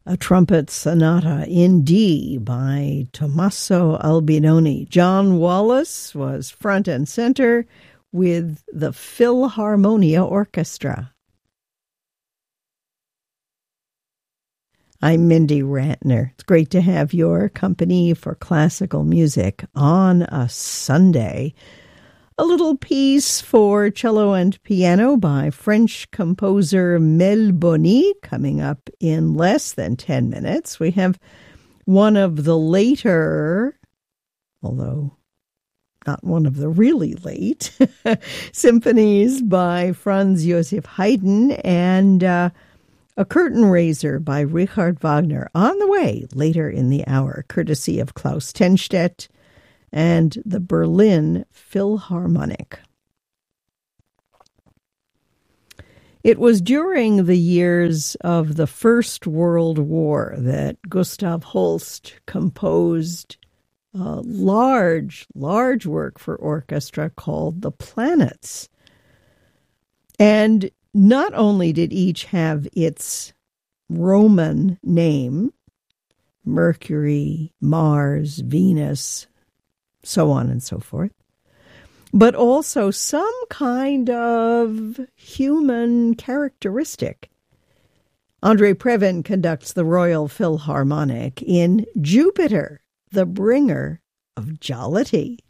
a trumpet sonata in D by Tommaso Albinoni. John Wallace was front and center with the Philharmonia Orchestra. I'm Mindy Rantner. It's great to have your company for classical music on a Sunday. A little piece for cello and piano by French composer Mel Boni coming up in less than 10 minutes. We have one of the later, although not one of the really late, symphonies by Franz Joseph Haydn and a curtain raiser by Richard Wagner on the way later in the hour, courtesy of Klaus Tenstedt and the Berlin Philharmonic. It was during the years of the First World War that Gustav Holst composed a large work for orchestra called The Planets. And not only did each have its Roman name, Mercury, Mars, Venus, so on and so forth, but also some kind of human characteristic. Andrei Previn conducts the Royal Philharmonic in Jupiter, the bringer of jollity.